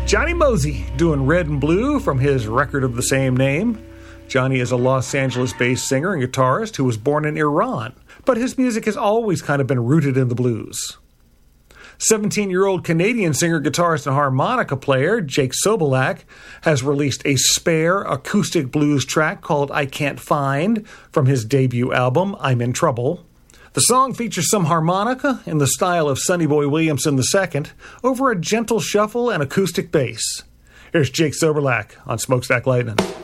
Johnny Mosey doing Red and Blue from his record of the same name. Johnny is a Los Angeles-based singer and guitarist who was born in Iran, but his music has always kind of been rooted in the blues. 17-year-old Canadian singer, guitarist, and harmonica player Jake Sobolak has released a spare acoustic blues track called I Can't Find from his debut album, I'm in Trouble. The song features some harmonica in the style of Sonny Boy Williamson II over a gentle shuffle and acoustic bass. Here's Jake Sobolak on Smokestack Lightning.